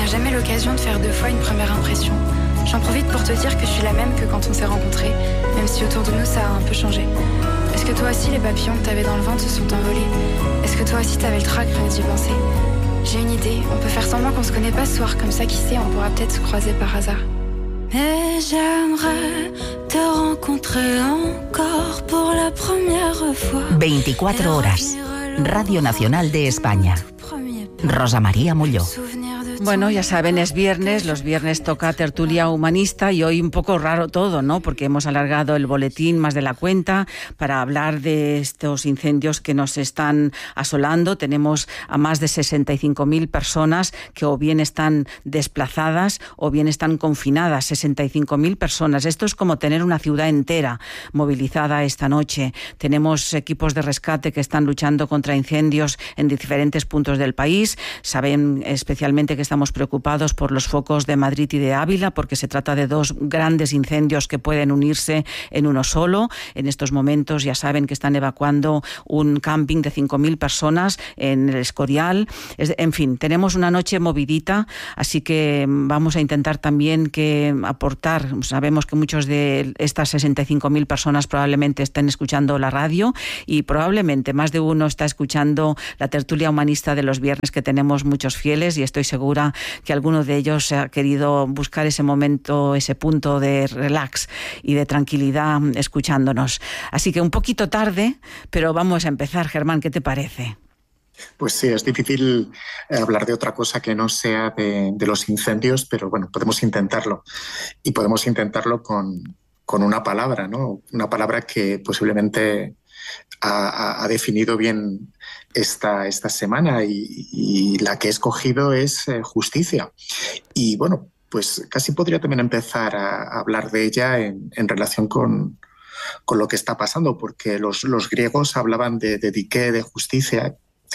n'a jamais l'occasion de faire 2 fois une première impression. J'en profite pour te dire que je suis la même que quand on s'est rencontrés, même si autour de nous ça a un peu changé. Est-ce que toi aussi les papillons que t'avais dans le ventre se sont envolés? Est-ce que toi aussi t'avais le trac rien d'y penser? J'ai une idée, on peut faire semblant qu'on se connaît pas ce soir, comme ça qui sait, on pourra peut-être se croiser par hasard. Mais j'aimerais te rencontrer encore pour la première fois. 24 horas. Radio Nacional de España. Rosa María Molló. Bueno, ya saben, es viernes, los viernes toca tertulia humanista y hoy un poco raro todo, ¿no? Porque hemos alargado el boletín más de la cuenta para hablar de estos incendios que nos están asolando. Tenemos a más de 65.000 personas que o bien están desplazadas o bien están confinadas. 65.000 personas. Esto es como tener una ciudad entera movilizada esta noche. Tenemos equipos de rescate que están luchando contra incendios en diferentes puntos del país. Saben especialmente que estamos preocupados por los focos de Madrid y de Ávila, porque se trata de 2 grandes incendios que pueden unirse en uno solo. En estos momentos ya saben que están evacuando un camping de 5.000 personas en el Escorial. En fin, tenemos una noche movidita, así que vamos a intentar también aportar. Sabemos que muchos de estas 65.000 personas probablemente estén escuchando la radio y probablemente más de uno está escuchando la tertulia humanista de los viernes, que tenemos muchos fieles, y estoy segura que alguno de ellos ha querido buscar ese momento, ese punto de relax y de tranquilidad escuchándonos. Así que un poquito tarde, pero vamos a empezar. Germán, ¿qué te parece? Pues sí, es difícil hablar de otra cosa que no sea de los incendios, pero bueno, podemos intentarlo. Y podemos intentarlo con una palabra, ¿no? Una palabra que posiblemente ha definido bien esta semana, y la que he escogido es justicia. Y bueno, pues casi podría también empezar a hablar de ella en relación con lo que está pasando, porque los griegos hablaban de dike, de justicia,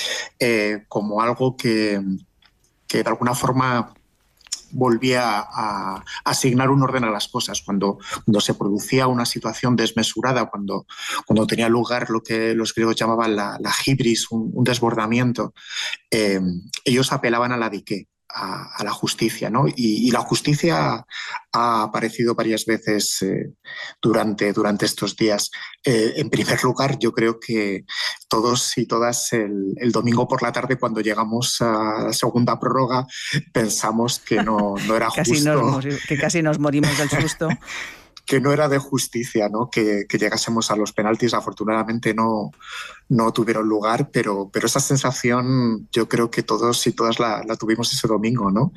como algo que de alguna forma volvía a asignar un orden a las cosas. Cuando se producía una situación desmesurada, cuando tenía lugar lo que los griegos llamaban la hibris, un desbordamiento, ellos apelaban a la dike, a la justicia, ¿no? Y la justicia ha aparecido varias veces durante estos días. En primer lugar, yo creo que todos y todas el domingo por la tarde, cuando llegamos a la segunda prórroga, pensamos que no era justo. Que casi nos morimos del susto. Que no era de justicia, ¿no? Que llegásemos a los penaltis. Afortunadamente no tuvieron lugar, pero esa sensación yo creo que todos y todas la tuvimos ese domingo, ¿no?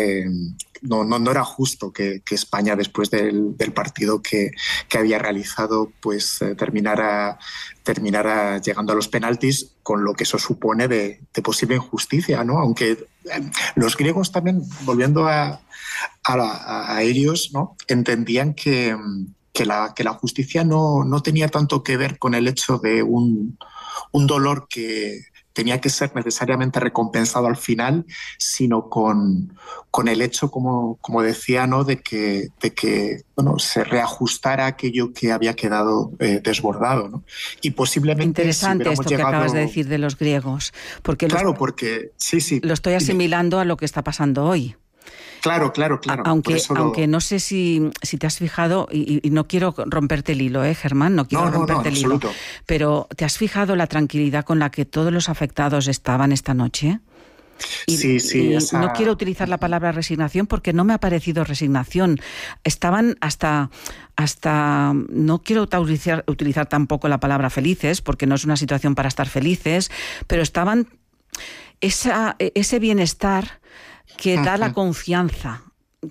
No era justo que España, después del partido que había realizado, pues terminara llegando a los penaltis, con lo que eso supone de posible injusticia, ¿no? Aunque los griegos también, volviendo a ellos, ¿no?, entendían que la justicia no tenía tanto que ver con el hecho de un dolor que tenía que ser necesariamente recompensado al final, sino con el hecho, como decía, ¿no?, de que bueno, se reajustara aquello que había quedado desbordado, ¿no? Y posiblemente... Interesante esto que acabas de decir de los griegos, porque porque sí. Lo estoy asimilando a lo que está pasando hoy. Claro. Aunque no sé si te has fijado, y no quiero romperte el hilo, Germán, no quiero romperte el hilo, pero ¿te has fijado la tranquilidad con la que todos los afectados estaban esta noche? Sí. No quiero utilizar la palabra resignación porque no me ha parecido resignación. Estaban hasta no quiero utilizar tampoco la palabra felices, porque no es una situación para estar felices, pero estaban ese bienestar que da la confianza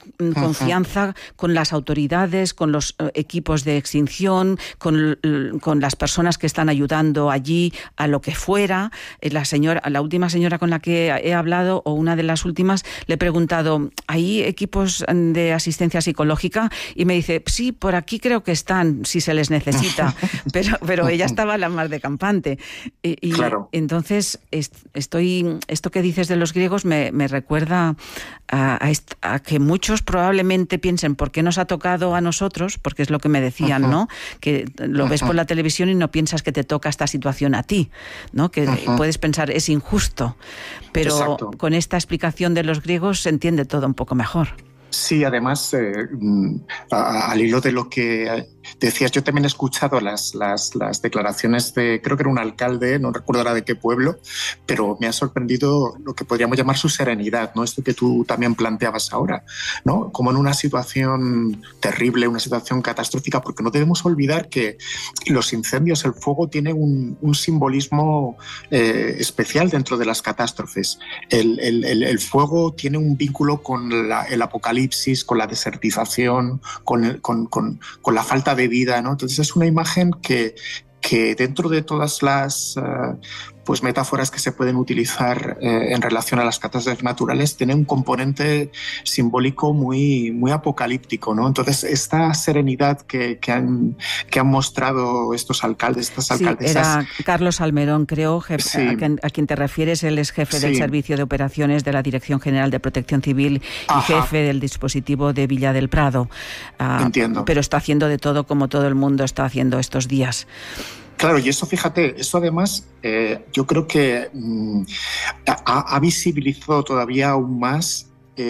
con las autoridades, con los equipos de extinción, con las personas que están ayudando allí a lo que fuera. La última señora con la que he hablado, o una de las últimas, le he preguntado, ¿hay equipos de asistencia psicológica? Y me dice, sí, por aquí creo que están, si se les necesita. pero ella estaba la más de campante. Y claro. Entonces, esto que dices de los griegos me recuerda a que muchos muchos probablemente piensen, ¿por qué nos ha tocado a nosotros? Porque es lo que me decían, ¿no? Que lo ves por la televisión y no piensas que te toca esta situación a ti, ¿no? Que puedes pensar, es injusto. Pero Exacto. Con esta explicación de los griegos se entiende todo un poco mejor. Sí, además, al hilo de lo que decías, yo también he escuchado las declaraciones de, creo que era un alcalde, no recuerdo ahora de qué pueblo, pero me ha sorprendido lo que podríamos llamar su serenidad, ¿no? Esto que tú también planteabas ahora, ¿no? Como en una situación terrible, una situación catastrófica, porque no debemos olvidar que los incendios, el fuego, tiene un simbolismo especial dentro de las catástrofes. El fuego tiene un vínculo con el apocalipsis, con la desertización, con la falta de vida, ¿no? Entonces es una imagen que dentro de todas las pues metáforas que se pueden utilizar en relación a las catástrofes naturales, tiene un componente simbólico muy, muy apocalíptico, ¿no? Entonces esta serenidad que han mostrado estos alcaldes, estas alcaldesas... Era Carlos Almerón, creo, jefe, sí. a quien te refieres. Él es jefe del Servicio de Operaciones de la Dirección General de Protección Civil y jefe del dispositivo de Villa del Prado. Entiendo. Pero está haciendo de todo como todo el mundo está haciendo estos días. Claro, y eso, fíjate, eso además yo creo que ha visibilizado todavía aún más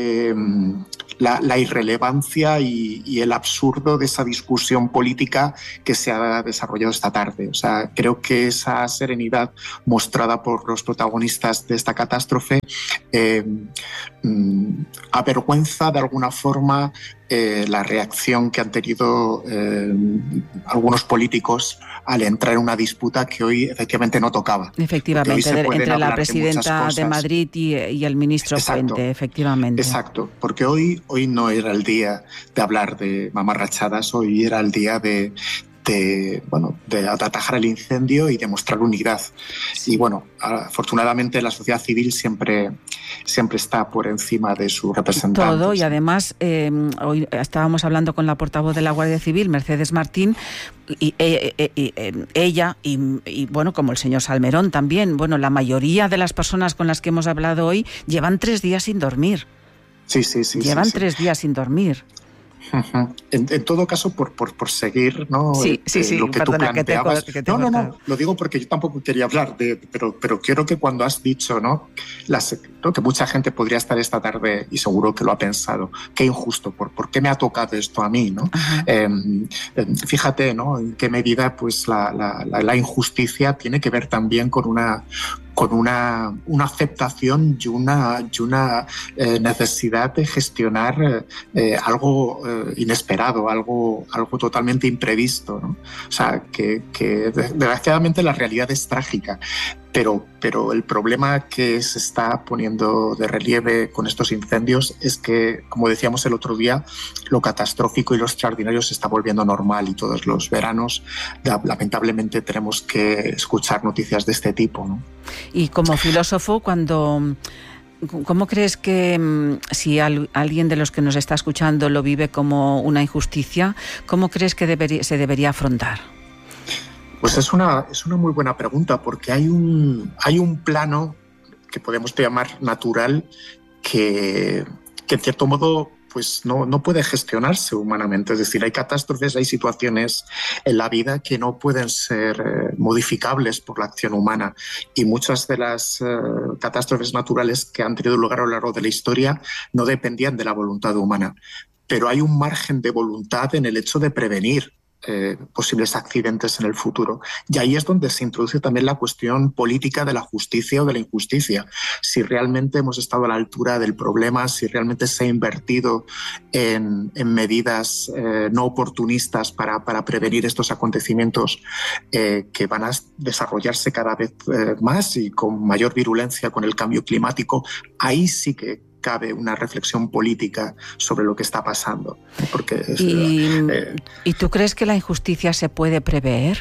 la irrelevancia y el absurdo de esa discusión política que se ha desarrollado esta tarde. O sea, creo que esa serenidad mostrada por los protagonistas de esta catástrofe avergüenza de alguna forma la reacción que han tenido algunos políticos al entrar en una disputa que hoy efectivamente no tocaba. Efectivamente, entre la presidenta de Madrid y el ministro Puente, efectivamente. Exacto, porque hoy no era el día de hablar de mamarrachadas, hoy era el día de atajar el incendio y demostrar unidad. Y bueno, afortunadamente la sociedad civil siempre está por encima de sus representantes. Todo, y además hoy estábamos hablando con la portavoz de la Guardia Civil, Mercedes Martín, y ella y bueno, como el señor Salmerón también, bueno, la mayoría de las personas con las que hemos hablado hoy llevan 3 días sin dormir. Sí. Llevan 3 días sin dormir. En todo caso, por seguir, ¿no? Sí, lo que perdona, tú planteabas. No, lo digo porque yo tampoco quería hablar pero quiero que cuando has dicho, ¿no? Que mucha gente podría estar esta tarde y seguro que lo ha pensado, qué injusto, ¿por qué me ha tocado esto a mí, ¿no? Fíjate, ¿no? En qué medida pues la injusticia tiene que ver también con una aceptación y una necesidad de gestionar algo inesperado, algo totalmente imprevisto, ¿no? O sea, que desgraciadamente la realidad es trágica, pero el problema que se está poniendo de relieve con estos incendios es que, como decíamos el otro día, lo catastrófico y lo extraordinario se está volviendo normal y todos los veranos lamentablemente tenemos que escuchar noticias de este tipo, ¿no? Y como filósofo, ¿cómo crees que si alguien de los que nos está escuchando lo vive como una injusticia, cómo crees que se debería afrontar? Pues es una muy buena pregunta, porque hay un plano que podemos llamar natural que en cierto modo pues no puede gestionarse humanamente. Es decir, hay catástrofes, hay situaciones en la vida que no pueden ser modificables por la acción humana, y muchas de las catástrofes naturales que han tenido lugar a lo largo de la historia no dependían de la voluntad humana. Pero hay un margen de voluntad en el hecho de prevenir posibles accidentes en el futuro. Y ahí es donde se introduce también la cuestión política de la justicia o de la injusticia. Si realmente hemos estado a la altura del problema, si realmente se ha invertido en medidas no oportunistas para prevenir estos acontecimientos que van a desarrollarse cada vez más y con mayor virulencia con el cambio climático, ahí sí que cabe una reflexión política sobre lo que está pasando. Porque ¿Y tú crees que la injusticia se puede prever?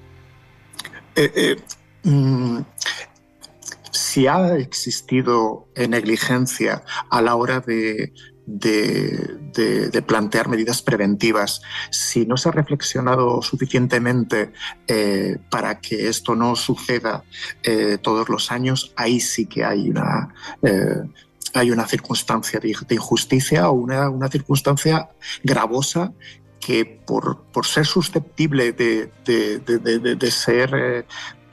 Si ha existido negligencia a la hora de plantear medidas preventivas, si no se ha reflexionado suficientemente para que esto no suceda todos los años, ahí sí que hay hay una circunstancia de injusticia o una circunstancia gravosa que por ser susceptible de ser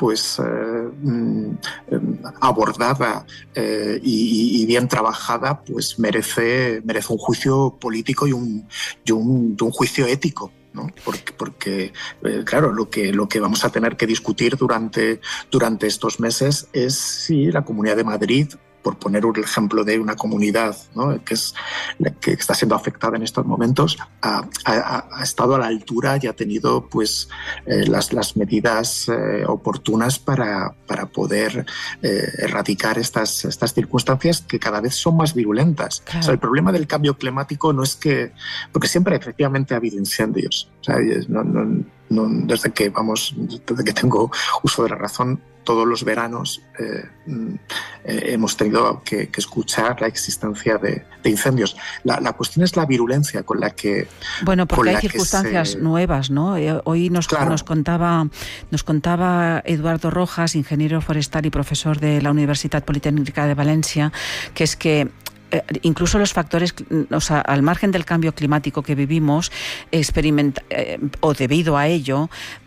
abordada y bien trabajada, pues merece un juicio político y un juicio ético, ¿no? Porque claro, lo que vamos a tener que discutir durante estos meses es si la Comunidad de Madrid, por poner un ejemplo de una comunidad, ¿no?, que está siendo afectada en estos momentos, ha estado a la altura y ha tenido las medidas oportunas para poder erradicar estas circunstancias que cada vez son más virulentas. Claro. O sea, el problema del cambio climático no es que... Porque siempre efectivamente ha habido incendios. O sea, desde que tengo uso de la razón, todos los veranos hemos tenido que escuchar la existencia de incendios. La cuestión es la virulencia con la que... Bueno, porque hay circunstancias nuevas, ¿no? Hoy nos contaba Eduardo Rojas, ingeniero forestal y profesor de la Universidad Politécnica de Valencia, que es que incluso los factores, o sea, al margen del cambio climático que vivimos, o debido a ello,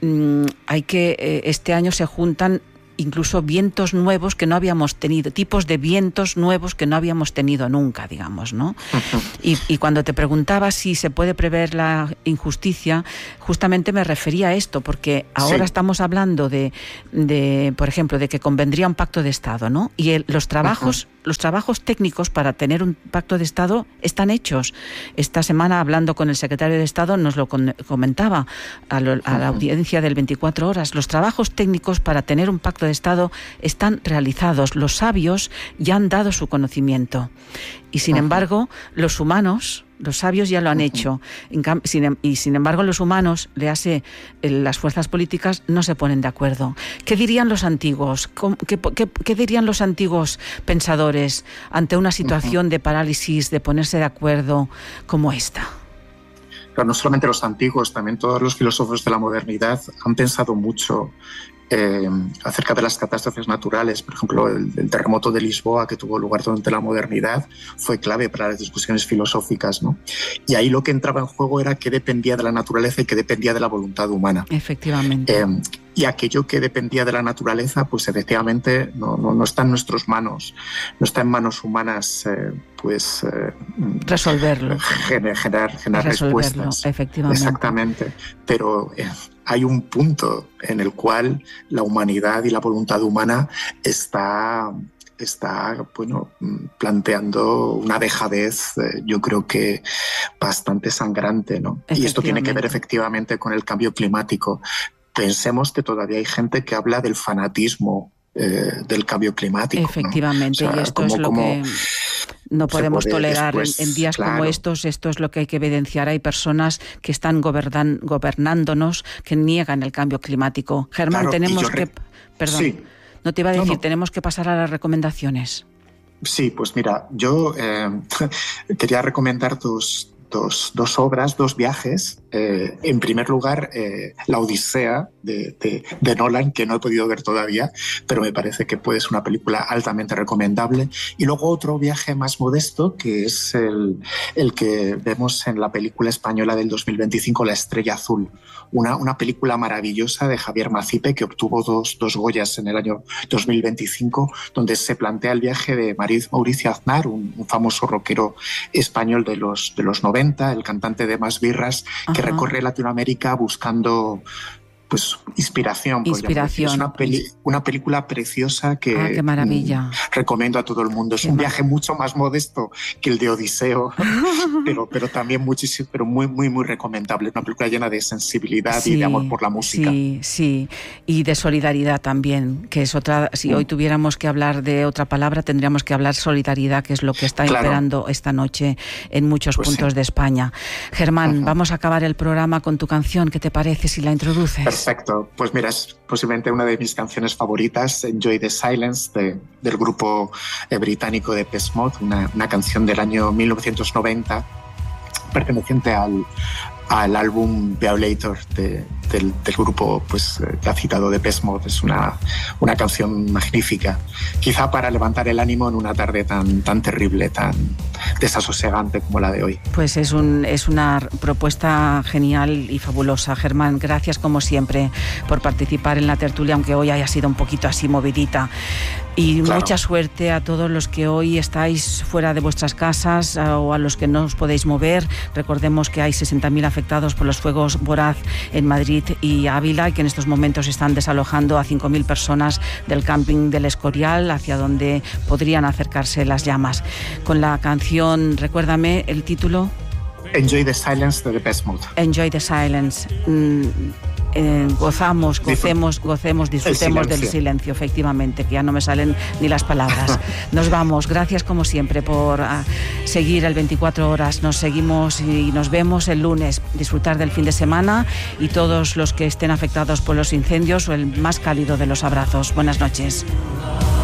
este año se juntan incluso vientos nuevos que no habíamos tenido, tipos de vientos nuevos que no habíamos tenido nunca, digamos, ¿no? Uh-huh. Y cuando te preguntaba si se puede prever la injusticia, justamente me refería a esto, porque ahora estamos hablando de, por ejemplo, de que convendría un pacto de Estado, ¿no? Y los trabajos técnicos para tener un pacto de Estado están hechos. Esta semana, hablando con el secretario de Estado, nos lo comentaba a la audiencia del 24 horas. Los trabajos técnicos para tener un pacto de Estado están realizados. Los sabios ya han dado su conocimiento. Y sin embargo, los sabios ya lo han hecho. Sin embargo, los humanos, las fuerzas políticas, no se ponen de acuerdo. ¿Qué dirían los antiguos? ¿Qué dirían los antiguos pensadores ante una situación de parálisis, de ponerse de acuerdo como esta? Pero no solamente los antiguos, también todos los filósofos de la modernidad han pensado mucho acerca de las catástrofes naturales. Por ejemplo, el terremoto de Lisboa, que tuvo lugar durante la modernidad, fue clave para las discusiones filosóficas, ¿no? Y ahí lo que entraba en juego era qué dependía de la naturaleza y qué dependía de la voluntad humana. Efectivamente. Y aquello que dependía de la naturaleza, pues efectivamente no está en nuestras manos, no está en manos humanas, resolverlo. Generar respuestas. Efectivamente. Exactamente. Pero hay un punto en el cual la humanidad y la voluntad humana está planteando una dejadez, yo creo que bastante sangrante, ¿no? Y esto tiene que ver efectivamente con el cambio climático. Pensemos que todavía hay gente que habla del fanatismo del cambio climático. Efectivamente, ¿no? O sea, y esto es lo que no podemos tolerar en días como estos. Esto es lo que hay que evidenciar. Hay personas que están gobernándonos que niegan el cambio climático. Germán, tenemos que... Perdón, sí. No te iba a decir, tenemos que pasar a las recomendaciones. Sí, pues mira, yo quería recomendar dos obras, dos viajes. En primer lugar, La Odisea de Nolan, que no he podido ver todavía, pero me parece que puede ser una película altamente recomendable. Y luego otro viaje más modesto, que es el que vemos en la película española del 2025, La Estrella Azul. Una película maravillosa de Javier Macipe, que obtuvo dos Goyas en el año 2025, donde se plantea el viaje de Mauricio Aznar, un famoso rockero español de los 90, el cantante de Más Birras, que recorre Latinoamérica buscando inspiración. Es una película preciosa que qué maravilla. Recomiendo a todo el mundo. Es un viaje mucho más modesto que el de Odiseo, pero también muchísimo, pero muy, muy, muy recomendable. Una película llena de sensibilidad y de amor por la música. Sí, y de solidaridad también, que es otra. Si hoy tuviéramos que hablar de otra palabra, tendríamos que hablar solidaridad, que es lo que está imperando esta noche en muchos puntos de España. Germán, vamos a acabar el programa con tu canción. ¿Qué te parece si la introduces? Perfecto. Pues mira, es posiblemente una de mis canciones favoritas, Enjoy the Silence, del grupo británico de Depeche Mode, una canción del año 1990, perteneciente al álbum Violator de del grupo pues ya citado Depeche Mode. Es una canción magnífica, quizá para levantar el ánimo en una tarde tan terrible, tan desasosegante como la de hoy. Pues es una propuesta genial y fabulosa. Germán, gracias como siempre por participar en la tertulia, aunque hoy haya sido un poquito así movidita. Y claro, mucha suerte a todos los que hoy estáis fuera de vuestras casas o a los que no os podéis mover. Recordemos que hay 60.000 afectados por los fuegos voraz en Madrid y Ávila, y que en estos momentos están desalojando a 5.000 personas del camping del Escorial, hacia donde podrían acercarse las llamas. Con la canción, recuérdame el título. Enjoy the Silence de Depeche Mode. Enjoy the Silence. Gocemos, disfrutemos del silencio, efectivamente, que ya no me salen ni las palabras. Nos vamos, gracias como siempre por seguir el 24 horas. Nos seguimos y nos vemos el lunes. Disfrutar del fin de semana, y todos los que estén afectados por los incendios, el más cálido de los abrazos. Buenas noches.